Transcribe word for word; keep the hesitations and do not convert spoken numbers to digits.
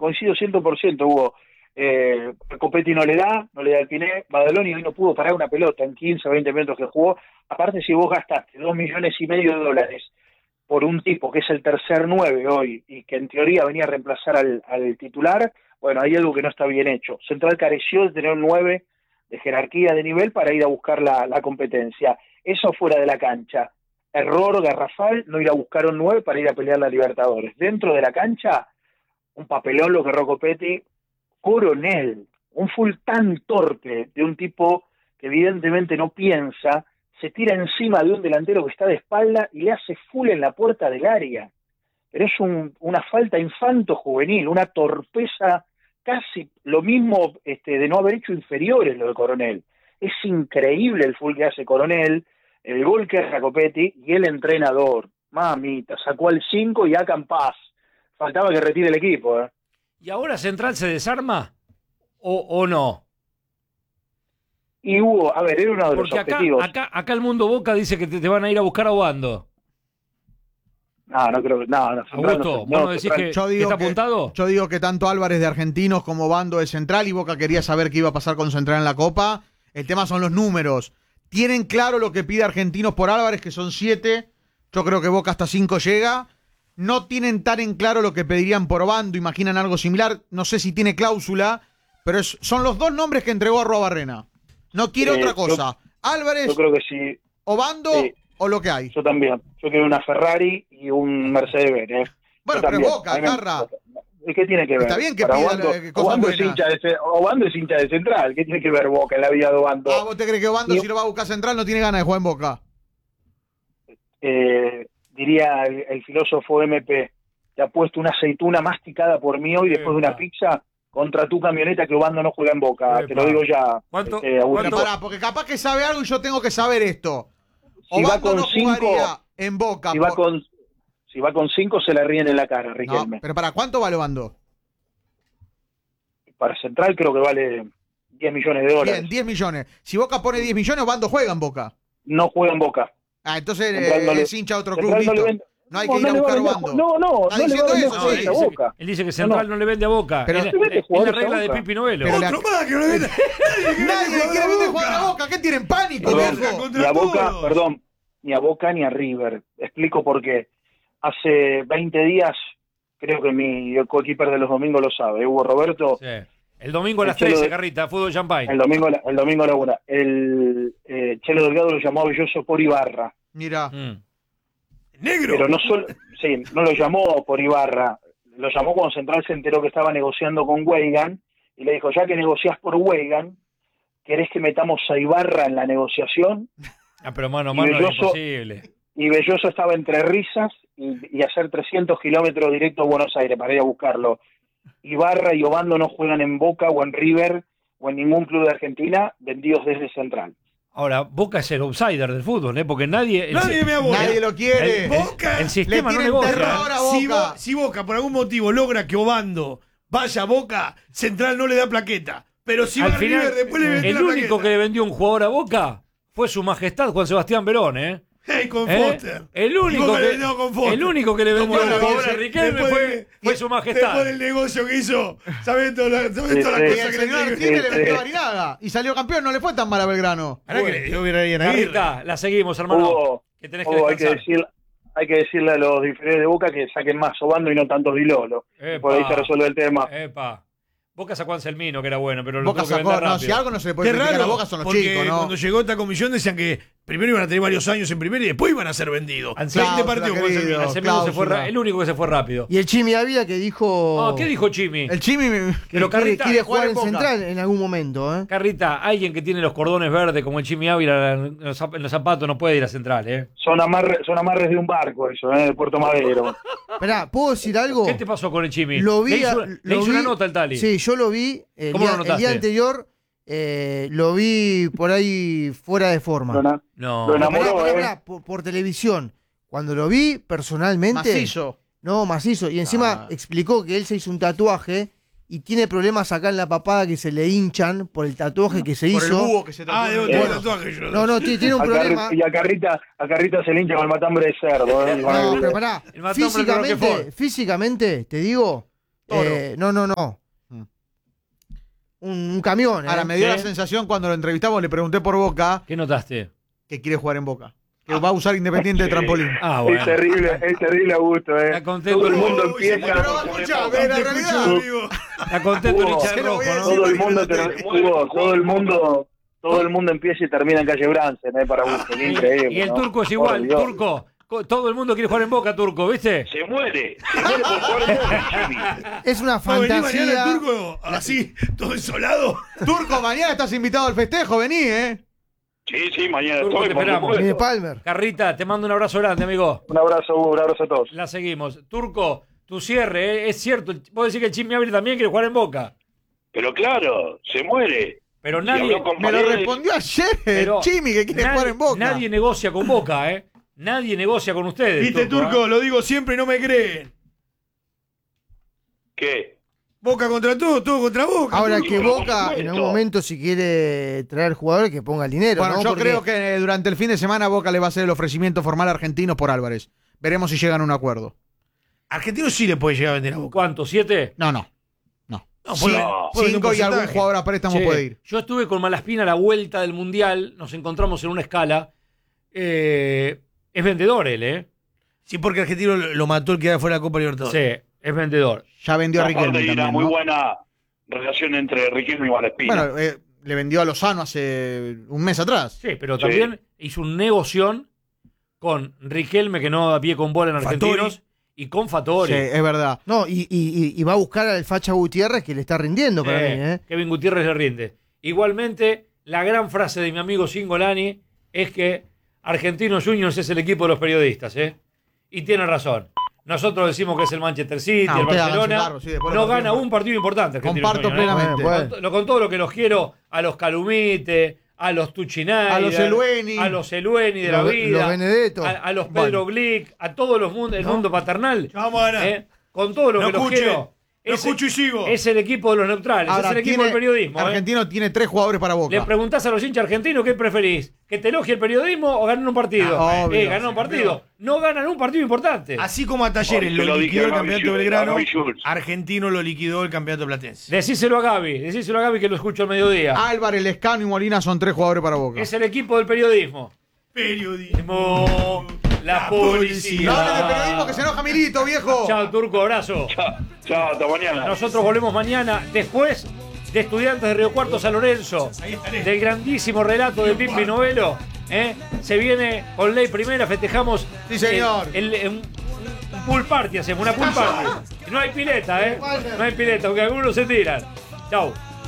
coincido cien por ciento, Hugo. Eh, Copetti no le da, no le da el Piné. Badaloni hoy no pudo parar una pelota en quince o veinte metros que jugó. Aparte, si vos gastaste dos millones y medio de dólares por un tipo que es el tercer nueve hoy y que en teoría venía a reemplazar al, al titular, bueno, hay algo que no está bien hecho. Central careció de tener un nueve de jerarquía, de nivel, para ir a buscar la, la competencia. Eso fuera de la cancha. Error garrafal no ir a buscar un nueve para ir a pelear la Libertadores. Dentro de la cancha, un papelón lo que Copetti. Coronel, un full tan torpe de un tipo que evidentemente no piensa, se tira encima de un delantero que está de espalda y le hace full en la puerta del área. Pero es un, una falta infanto-juvenil, una torpeza, casi lo mismo este, de no haber hecho inferiores lo de Coronel. Es increíble el full que hace Coronel, el gol que hace Copetti y el entrenador. Mamita, sacó al cinco y hagan paz. Faltaba que retire el equipo, ¿eh? ¿Y ahora Central se desarma o, o no? Y hubo, a ver, era uno de Porque los acá, objetivos. acá, acá el Mundo Boca dice que te, te van a ir a buscar a Obando. No, no creo que... No, no, Central Augusto, no, ¿vos no, no decís Central- que, Yo que digo está que- apuntado? Yo digo que tanto Álvarez de Argentinos como Bando de Central, y Boca quería saber qué iba a pasar con Central en la Copa. El tema son los números. Tienen claro lo que pide Argentinos por Álvarez, que son siete. Yo creo que Boca hasta cinco llega. No tienen tan en claro lo que pedirían por Bando, imaginan algo similar. No sé si tiene cláusula, pero es- son los dos nombres que entregó Arruabarrena. No quiere Eh, otra yo- cosa. Álvarez Yo creo que sí, o Bando sí. o lo que hay. yo también. Yo quiero una Ferrari y un Mercedes-Benz. ¿eh? Bueno, Yo pero también. Boca, A mí me- Garra. ¿Qué tiene que ver? Está bien que Para pida Obando, la- cosas Obando es buenas. hincha de, Ce- Obando es hincha de Central. ¿Qué tiene que ver Boca en la vida de Obando? Ah, ¿vos te crees que Bando, Y- si lo va a buscar Central, no tiene ganas de jugar en Boca? Eh, diría el, el filósofo M P, te ha puesto una aceituna masticada por mí hoy después de una Epa. pizza contra tu camioneta que Obando no juega en Boca. Epa. Te lo digo ya. ¿Cuánto- este, Agustito. Pero pará, porque capaz que sabe algo y yo tengo que saber esto. Si va Obando con no cinco, jugaría en Boca. si va por- con si va con cinco se le ríen en la cara, No, Riquelme. pero para ¿cuánto vale Obando? Para Central creo que vale diez millones de dólares. Bien, diez millones. Si Boca pone diez millones, Obando juega en Boca. No juega en Boca. Ah, entonces Central eh, no le- es hincha de otro club, Central no le listo. vende- No hay no, que ir no a le va buscar vender- Obando. No, no, ¿Está no le va diciendo a vender eso? No, jugadores él, a dice, Boca. él dice que Central No, no, le vende a Boca. Pero- es, No le vende es- es la jugadores a regla de Boca. Pipi Novelo. Pero la- Otro más que no le vende. Nadie le quiere vender jugador a Boca. ¿Qué tienen pánico, Perdón, viejo? contra ni a Boca, todos. perdón, ni a Boca ni a River. Explico por qué. Hace veinte días, creo que mi coequiper de los domingos lo sabe, Hugo Roberto, Sí. El domingo a las El Chelo trece, de- Carrita, fútbol champagne. el domingo, el domingo a la una, el eh, Chelo Delgado lo llamó a Belloso por Ibarra, Mira. Mm. Negro. pero no solo, sí, no lo llamó por Ibarra, lo llamó cuando Central se enteró que estaba negociando con Weigan y le dijo, ya que negociás por Weigan, ¿querés que metamos a Ibarra en la negociación? Ah, pero mano a Y mano es Belloso- imposible. Y Belloso estaba entre risas y, y hacer trescientos kilómetros directo a Buenos Aires para ir a buscarlo. Ibarra y Obando no juegan en Boca o en River o en ningún club de Argentina, vendidos desde Central. Ahora, Boca es el outsider del fútbol, ¿eh? Porque nadie... el- Nadie me aboga. Nadie lo quiere. el, Boca. el sistema Le no tienen negocia. terror a Si, Boca. Bo- si Boca por algún motivo logra que Obando vaya a Boca, Central no le da plaqueta. Pero si Al va a final, River, después le vende el la único plaqueta. que le vendió un jugador a Boca fue su majestad Juan Sebastián Verón, ¿eh? Hey, con ¿Eh? Foster. El Y único Boca le que, vendió con Foster. el único que le vendió Como un la jugador a Virgen. Riquelme Después fue, de- fue su majestad. Después del negocio que hizo, ¿sabes todas las Sí, todas las sí. Y cosas el que señor le Argentino le sí. metió Barinaga. Y salió campeón, no le fue tan mal a Belgrano. Ahora que le dio bien ahí en Aguirre. Carrita, la seguimos, hermano. Hugo, que tenés que Hugo, hay, que descansar. decir, hay que decirle a los diferentes de Boca que saquen más Obando y no tantos Dilolo. Epa. Por ahí se resuelve el tema. Epa. Boca sacó a Anselmino, que era bueno, pero lo Boca tuvo que sacó, vender no, rápido. si algo no se le puede Qué criticar a raro, Boca son los porque chicos, ¿no? cuando llegó esta comisión decían que primero iban a tener varios años en primera y después iban a ser vendidos. Anselmo, veinte partidos con querido. Anselmo. Anselmino se fue Cláusula. ra- el único que se fue rápido. Y el Chimi Ávila que dijo Ah, ¿qué dijo Chimi? El Chimi me- Pero que quiere, Carrita, quiere jugar jugar en en Boca. Central en algún momento, ¿eh? Carrita, alguien que tiene los cordones verdes como el Chimi Ávila en los, zap- en los zapatos no puede ir a Central, ¿eh? Son, amarre, son amarres de un barco eso, ¿eh? De Puerto Madero. Esperá, ¿puedo decir algo? ¿Qué te pasó con el Chimi? Lo vi, le hizo, a- le lo hizo vi- una nota al Tali. Sí, yo lo vi el, ¿Cómo día, lo el día notaste? anterior, eh, lo vi por ahí fuera de forma. Lo, na- No. lo enamoró, Pará, pará, ¿eh? pará, por, por televisión. Cuando lo vi personalmente. Macizo. No, macizo. Y encima Ah. explicó que él se hizo un tatuaje y tiene problemas acá en la papada que se le hinchan por el tatuaje que se Por el hizo. búho que se Ah, tatuó debo en el tener dedo. tatuaje yo. No, no, tiene, tiene un A problema. Carri- y a Carrita, a Carrita se le hincha con el matambre de cerdo, ¿eh? Con No, el- pero pará. El matambre de Físicamente, Roquefort. físicamente, te digo, Eh, no, no, no. Mm. Un, un camión. Ahora, eh. me dio ¿Sí? la sensación cuando lo entrevistamos, le pregunté por Boca, ¿Qué notaste? que quiere jugar en Boca. Que va a usar Independiente de Sí. trampolín. Ah, bueno. Es terrible, es terrible, Augusto. Eh. Está contento. Todo el mundo Uy, empieza. pero escuchá, ve la Te realidad. escucho, amigo. Está contento el Hugo, hincha se de lo rojo, voy a ¿no? decir. Todo el mundo, Te- ter- Hugo, todo el mundo, todo el mundo empieza y termina en calle Bransen, eh, para Augusto. Qué increíble. Y el ¿no? turco es Por igual, Dios. turco. Co- Todo el mundo quiere jugar en Boca, turco, ¿viste? Se muere, se muere por jugar en Boca, Jimmy. Es una Va a venir mañana fantasía. el turco así, todo ensolado. Turco, mañana estás invitado al festejo, vení, ¿eh? Sí, sí, mañana Turco, estoy, te por esperamos. supuesto. Viene Palmer. Carrita, te mando un abrazo grande, amigo. Un abrazo, Hugo, un abrazo a todos. La seguimos. Turco, tu cierre, ¿eh? Es cierto. Vos decís que el Chimi Ávila también quiere jugar en Boca. Pero claro, se muere. Pero Si nadie, habló con Me lo Paredes, respondió ayer pero el Chimi, que quiere nadie, jugar en Boca. nadie negocia con Boca, ¿eh? Nadie negocia con ustedes. Viste, turco, ¿eh? lo digo siempre y no me creen. ¿Qué? Boca contra todo, todo contra Boca. Ahora turco, que por Boca, en supuesto. algún momento, si quiere traer jugadores, que ponga el dinero. Bueno, ¿no? yo Porque creo que durante el fin de semana Boca le va a hacer el ofrecimiento formal a Argentinos por Álvarez. Veremos si llegan a un acuerdo. Argentino sí le puede llegar a vender a Boca. ¿Cuánto? ¿Siete? No, no. No. No, Sí, puede- no. puede vender un Cinco y algún porcentaje. jugador a préstamo Che, puede ir. Yo estuve con Malaspina a la vuelta del Mundial. Nos encontramos en una escala. Eh, es vendedor él, ¿eh? Sí, porque Argentino lo, lo mató el que era fuera de la Copa Libertadores. Sí, es vendedor. Ya vendió a Aparte Riquelme hay una también, muy ¿no? buena relación entre Riquelme y Malespina. Bueno, eh, le vendió a Lozano hace un mes atrás. Sí, pero Sí. también hizo un negoción con Riquelme, que no da pie con bola en Fattori. Argentinos, y con Fattori. Sí, es verdad. No, y, y- y- y va a buscar al Facha Gutiérrez, que le está rindiendo para Eh, mí, ¿eh? Kevin Gutiérrez le rinde. Igualmente, la gran frase de mi amigo Singolani es que Argentinos Juniors es el equipo de los periodistas, ¿eh? Y tiene razón. Nosotros decimos que es el Manchester City, No, el ustedes háganse Barcelona. cargo, sí, después no lo gana confirmo. un partido importante. Argentinos Comparto Juniors, ¿eh? plenamente. Bueno, Con, to- con todo lo que los quiero a los Calumite, a los Tuchinay, A los Elueni. a los Elueni de la Los- vida, los Benedetto. a, a los Pedro Glick, a todos los mundos, el mundo paternal. Ya vamos a ganar. ¿eh? Con todo lo Lo que los escuchen, quiero. lo Es- escucho y sigo. Es el equipo de los neutrales, Ahora, es el equipo tiene- del periodismo. ¿eh? Argentino tiene tres jugadores para Boca. Le preguntás a los hinchas argentinos qué preferís, que te elogie el periodismo o ganar un partido. Ah, obvio. eh, ganar un partido. No ganan un partido importante. Así como a Talleres Hoy lo se lo dije liquidó a el Gaby campeonato Schultz, Belgrano, a Gaby Schultz. Argentino lo liquidó el campeonato platense. Decíselo a Gaby, decíselo a Gaby que lo escucho al mediodía. Álvarez, Lescano y Molina son tres jugadores para Boca. Es el equipo del periodismo. Periodismo. La La policía. No hables de periodismo que se enoja Milito, viejo. Chao, Turco, abrazo. Chao, chao, hasta mañana. Nosotros volvemos mañana después de Estudiantes de Río Cuarto San Lorenzo, Ahí estaré. del grandísimo relato de Pimpi Novelo. ¿eh? Se viene con ley primera, festejamos. Sí, señor. El, el- un, un pool party hacemos, una pool party. Y no hay pileta, ¿eh? No hay pileta, porque algunos se tiran. Chau.